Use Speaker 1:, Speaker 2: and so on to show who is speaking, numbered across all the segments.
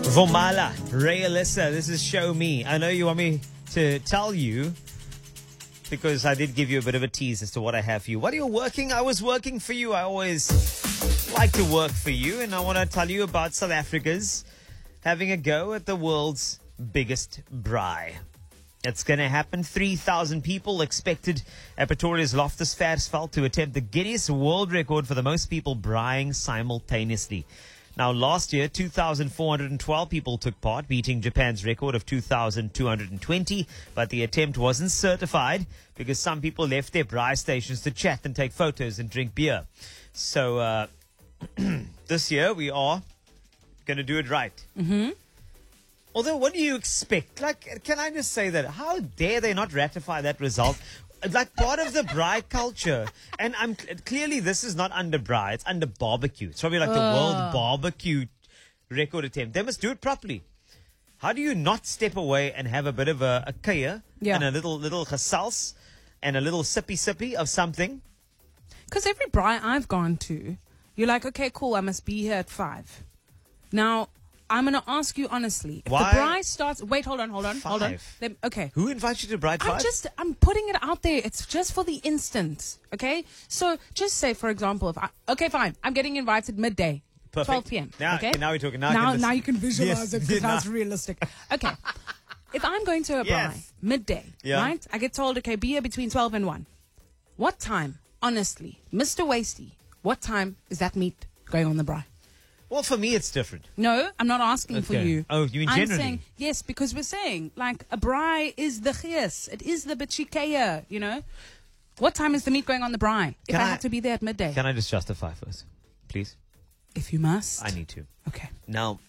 Speaker 1: Vomala, Ray Alyssa, this is Show Me. I know you want me to tell you because I did give you a bit of a tease as to what I have for you. What are you working? I was working for you. I always like to work for you, and I want to tell you about South Africa's having a go at the world's biggest braai. It's going to happen. 3,000 people expected at Pretoria's Loftus Versveld to attempt the Guinness World Record for the most people braaiing simultaneously. Now, last year, 2,412 people took part, beating Japan's record of 2,220. But the attempt wasn't certified because some people left their braai stations to chat and take photos and drink beer. So this year, we are going to do it right. Mm-hmm. Although, what do you expect? Like, can I just say that? How dare they not ratify that result? Like part of the braai culture, and clearly this is not under braai, it's under barbecue. It's probably like the world barbecue record attempt. They must do it properly. How do you not step away and have a bit of a kuier and a little gesels and a little sippy of something?
Speaker 2: Because every braai I've gone to, you're like, okay, cool, I must be here at 5. Now, I'm going to ask you honestly. If
Speaker 1: Why?
Speaker 2: the braai starts... Wait, hold on. Okay.
Speaker 1: Who invites you to braai 5?
Speaker 2: I'm putting it out there. It's just for the instant. Okay? So just say, for example, okay, fine. I'm getting invited midday.
Speaker 1: Perfect.
Speaker 2: 12 p.m.
Speaker 1: Now,
Speaker 2: okay?
Speaker 1: now we're talking.
Speaker 2: Now you can visualize it because
Speaker 1: now
Speaker 2: that's realistic. Okay. If I'm going to a braai midday, right? I get told, okay, be here between 12 and 1. What time, honestly, Mr. Wasty, what time is that meat going on the braai?
Speaker 1: Well, for me, it's different.
Speaker 2: No, I'm not asking for you.
Speaker 1: Oh, you mean generally?
Speaker 2: I'm saying, yes, because we're saying, like, a braai is the chias. It is the bichikeya, you know? What time is the meat going on the braai? If I have to be there at midday.
Speaker 1: Can I just justify first, please?
Speaker 2: If you must.
Speaker 1: I need to.
Speaker 2: Okay.
Speaker 1: Now,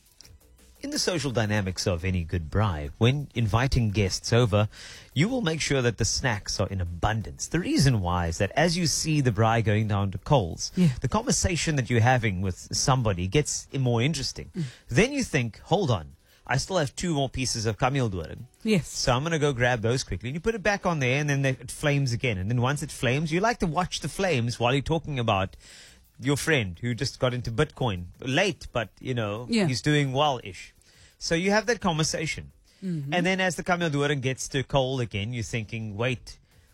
Speaker 1: in the social dynamics of any good braai, when inviting guests over, you will make sure that the snacks are in abundance. The reason why is that as you see the braai going down to coals, the conversation that you're having with somebody gets more interesting. Then you think, hold on, I still have 2 more pieces of kameeldoring.
Speaker 2: Yes.
Speaker 1: So I'm going to go grab those quickly. And you put it back on there, and then it flames again. And then once it flames, you like to watch the flames while you're talking about your friend who just got into Bitcoin late, but, you know, he's doing well-ish. So you have that conversation. Mm-hmm. And then as the kameeldoring gets to cold again, you're thinking, wait,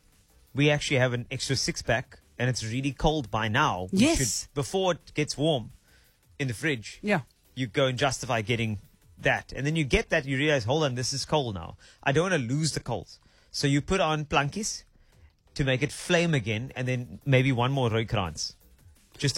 Speaker 1: we actually have an extra 6-pack and it's really cold by now.
Speaker 2: Yes.
Speaker 1: Before it gets warm in the fridge, you go and justify getting that. And then you get that, you realize, hold on, this is cold now. I don't want to lose the cold. So you put on plankies to make it flame again, and then maybe one more rooikrans.